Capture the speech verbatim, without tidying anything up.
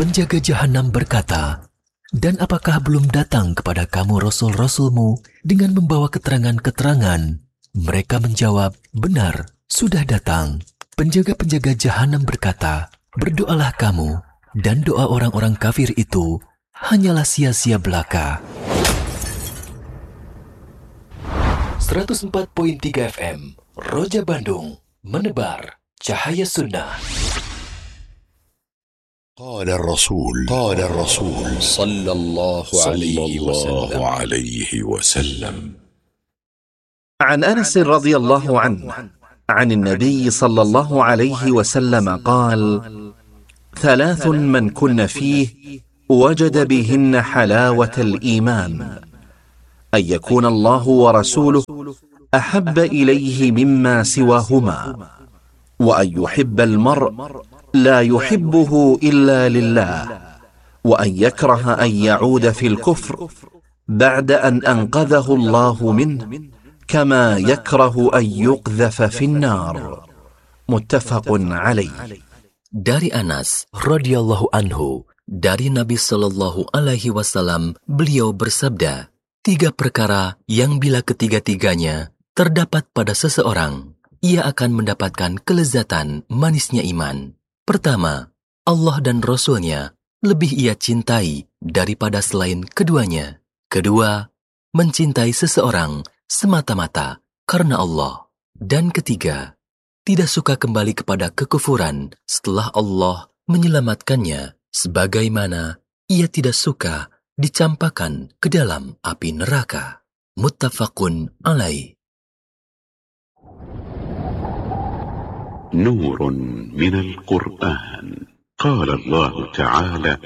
Penjaga jahanam berkata, "Dan apakah belum datang kepada kamu rasul-rasulmu dengan membawa keterangan-keterangan?" Mereka menjawab, "Benar, sudah datang." Penjaga-penjaga jahanam berkata, "Berdoalah kamu, dan doa orang-orang kafir itu hanyalah sia-sia belaka." seratus empat koma tiga F M, Roja Bandung, menebar cahaya sunnah. قال الرسول قال الرسول صلى الله عليه وسلم عليه وسلم عن أنس رضي الله عنه عن النبي صلى الله عليه وسلم قال: ثلاث من كن فيه وجد بهن حلاوة الإيمان: أن يكون الله ورسوله أحب إليه مما سواهما، وأن يحب المرء لا يحبه إلا لله، وأن يكره أن يعود في الكفر بعد أن أنقذه الله منه كما يكره أن يقذف في النار. متفق عليه. Dari Anas radhiyallahu anhu, dari Nabi Shallallahu alaihi wasallam, beliau bersabda, tiga perkara yang bila ketiga-tiganya terdapat pada seseorang, ia akan mendapatkan kelezatan manisnya iman. Pertama, Allah dan Rasul-Nya lebih ia cintai daripada selain keduanya. Kedua, mencintai seseorang semata-mata karena Allah. Dan ketiga, tidak suka kembali kepada kekufuran setelah Allah menyelamatkannya, sebagaimana ia tidak suka dicampakkan ke dalam api neraka. Muttafaqun alaih. نور من القرآن. قال الله تعالى: